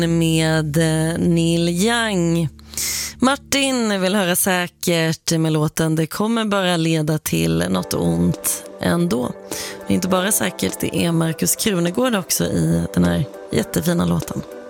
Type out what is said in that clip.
med Neil Young. Martin vill höra säkert med låten Det kommer bara leda till något ont ändå. Det är inte bara säkert, det är Markus Krunegård också i den här jättefina låten.